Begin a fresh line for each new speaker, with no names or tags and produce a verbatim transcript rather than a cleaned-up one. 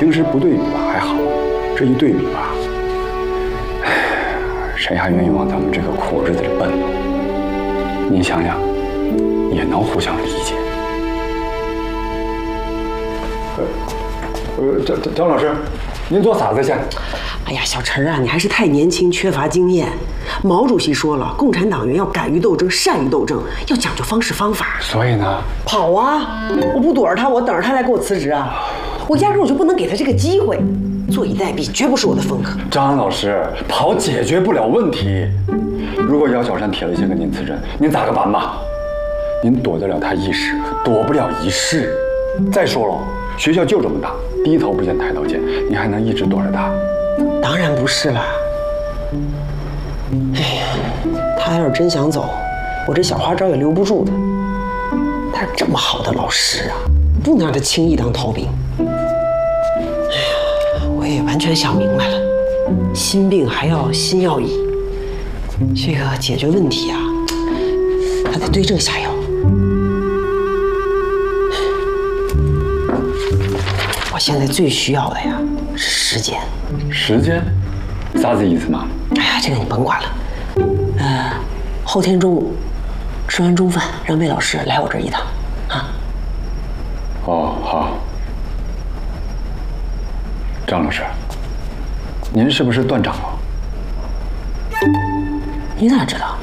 平时不对比吧还好，这一对比吧，唉，谁还愿意往咱们这个苦日子里奔呢？您想想，也能互相理解。呃，呃，张张张老师，您做啥子去？
哎呀，小陈啊，你还是太年轻，缺乏经验。毛主席说了，共产党员要敢于斗争，善于斗争，要讲究方式方法。
所以呢？
跑啊！我不躲着他，我等着他来给我辞职啊！我压根我就不能给他这个机会，坐以待毙绝不是我的风格。
张老师，跑解决不了问题。如果姚小山铁了心跟您辞职，您咋个办嘛？您躲得了他一时，躲不了一世。再说了，学校就这么大，低头不见抬头见，你还能一直躲着他？
当然不是啦。哎呀，他要是真想走，我这小花招也留不住的。他是这么好的老师啊，不能让他轻易当逃兵。哎呀，我也完全想明白了，心病还要心药医。这个解决问题啊，还得对症下药。我现在最需要的呀是时间。
时间？啥子意思嘛？
哎呀，这个你甭管了。呃，后天中午吃完中饭，让魏老师来我这儿一趟，啊。
哦，好。张老师，您是不是断掌了？
你咋知道？